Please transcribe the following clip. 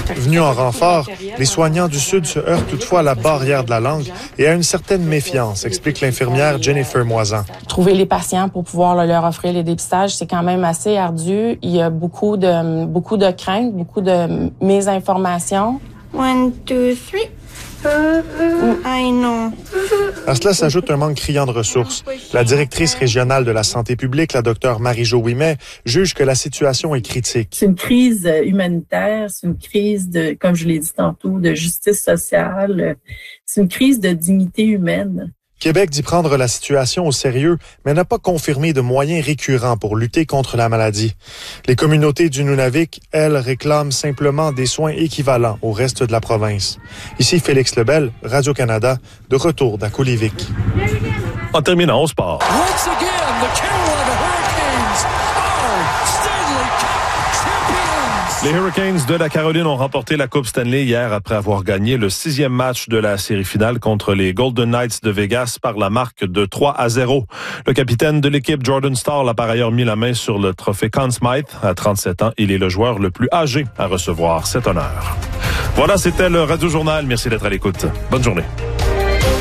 Venus en renfort, les soignants du Sud se heurtent toutefois à la barrière de la langue et à une certaine méfiance, explique l'infirmière Jennifer Moisan. Trouver les patients pour pouvoir leur offrir les dépistages, c'est quand même assez ardu. Il y a beaucoup de craintes, beaucoup de mésinformations. 1, 2, 3. I know. À cela s'ajoute un manque criant de ressources. La directrice régionale de la santé publique, la Dr Marie-Jo Ouimet, juge que la situation est critique. C'est une crise humanitaire, c'est une crise de, comme je l'ai dit tantôt, de justice sociale. C'est une crise de dignité humaine. Québec dit prendre la situation au sérieux, mais n'a pas confirmé de moyens récurrents pour lutter contre la maladie. Les communautés du Nunavik, elles, réclament simplement des soins équivalents au reste de la province. Ici Félix Lebel, Radio-Canada, de retour d'Akulivik. En terminant, au sport. Once again, the Carolina Hurricanes are Stanley Cup champions. Les Hurricanes de la Caroline ont remporté la Coupe Stanley hier après avoir gagné le 6e match de la série finale contre les Golden Knights de Vegas par la marque de 3-0. Le capitaine de l'équipe, Jordan Staal, a par ailleurs mis la main sur le trophée Conn Smythe. À 37 ans, il est le joueur le plus âgé à recevoir cet honneur. Voilà, c'était le Radio Journal. Merci d'être à l'écoute. Bonne journée.